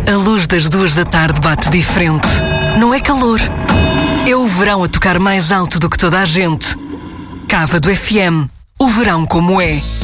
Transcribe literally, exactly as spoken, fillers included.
A luz das duas da tarde bate diferente. Não é calor. É o verão a tocar mais alto do que toda a gente. Cávado F M. O verão como é.